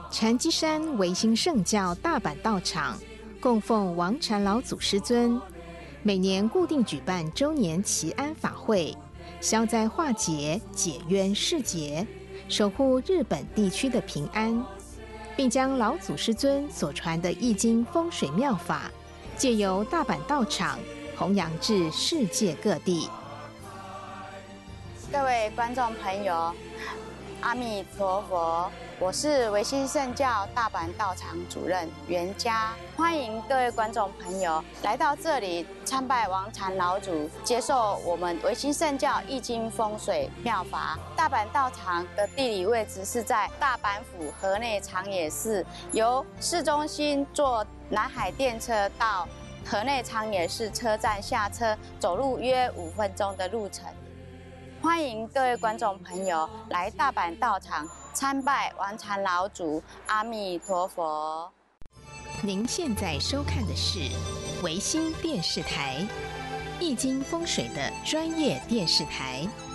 禅机山维新圣教大阪道场供奉王禅老祖师尊，每年固定举办周年祈安法会，消灾化解、解冤释结，守护日本地区的平安，并将老祖师尊所传的易经风水妙法，借由大阪道场弘扬至世界各地。 各位观众朋友，阿弥陀佛，我是维新圣教大阪道场主任袁嘉，欢迎各位观众朋友来到这里参拜王禅老祖，接受我们维新圣教易经风水妙法。大阪道场的地理位置是在大阪府河内长野市，由市中心坐南海电车到河内长野市车站下车，走路约5分钟的路程。欢迎各位观众朋友来大阪道场参拜王禅老祖，阿弥陀佛。 您现在收看的是维新电视台，易经风水的专业电视台。